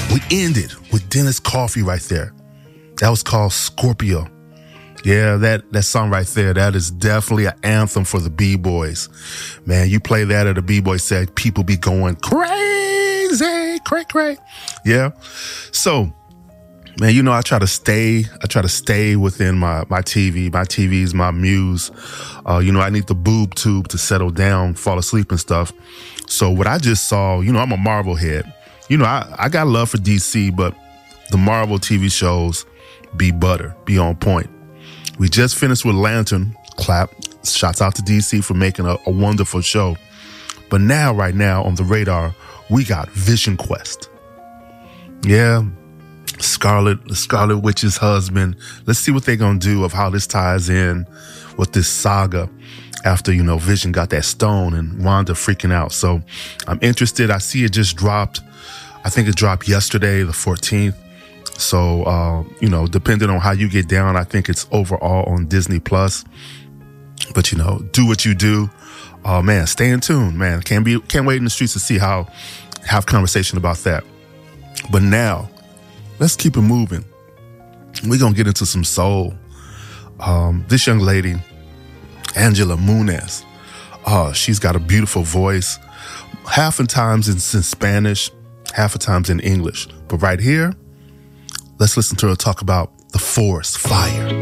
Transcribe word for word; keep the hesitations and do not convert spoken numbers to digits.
we ended with Dennis Coffey right there. That was called Scorpio. Yeah, that, that song right there, that is definitely an anthem for the B-boys. Man, you play that at a B-boy set, people be going crazy, cray, cray. Yeah. So, man, you know, I try to stay, I try to stay within my, my T V. My T V is my muse. Uh, you know, I need the boob tube to settle down, fall asleep and stuff. So what I just saw, you know, I'm a Marvel head. You know, I, I got love for D C, but the Marvel T V shows be butter, be on point. We just finished with Lantern, clap, shouts out to D C for making a, a wonderful show. But now, right now, on the radar, we got Vision Quest. Yeah, Scarlet, the Scarlet Witch's husband. Let's see what they're going to do of how this ties in with this saga after, you know, Vision got that stone and Wanda freaking out. So I'm interested. I see it just dropped. I think it dropped yesterday, the fourteenth. So, uh, you know, depending on how you get down, I think it's overall on Disney Plus. But, you know, do what you do. Oh, uh, man, stay in tune, man. Can't be, can't wait in the streets to see how, have conversation about that. But now, let's keep it moving. We're going to get into some soul. Um, this young lady, Angela Munez, uh, she's got a beautiful voice. Half the times it's in Spanish, half the times in English. But right here, let's listen to her talk about the forest fire.